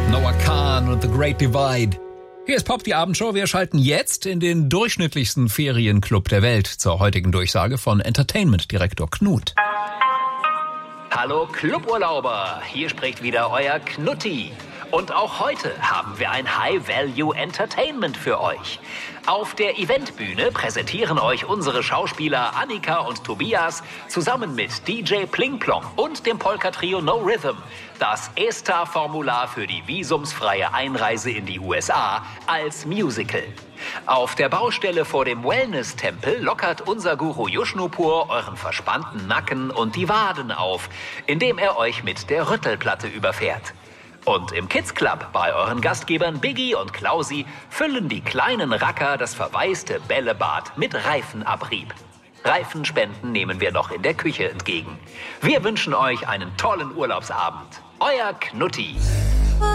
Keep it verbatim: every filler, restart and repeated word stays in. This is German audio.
Noah Kahn und The Great Divide. Hier ist Pop, die Abendshow. Wir schalten jetzt in den durchschnittlichsten Ferienclub der Welt zur heutigen Durchsage von Entertainment-Direktor Knut. Hallo Cluburlauber, hier spricht wieder euer Knutti. Und auch heute haben wir ein High-Value-Entertainment für euch. Auf der Eventbühne präsentieren euch unsere Schauspieler Annika und Tobias zusammen mit D J Plingplong und dem Polka-Trio No Rhythm das ESTA-Formular für die visumsfreie Einreise in die U S A als Musical. Auf der Baustelle vor dem Wellness-Tempel lockert unser Guru Yushnupur euren verspannten Nacken und die Waden auf, indem er euch mit der Rüttelplatte überfährt. Und im Kids Club bei euren Gastgebern Biggie und Klausi füllen die kleinen Racker das verwaiste Bällebad mit Reifenabrieb. Reifenspenden nehmen wir noch in der Küche entgegen. Wir wünschen euch einen tollen Urlaubsabend. Euer Knutti.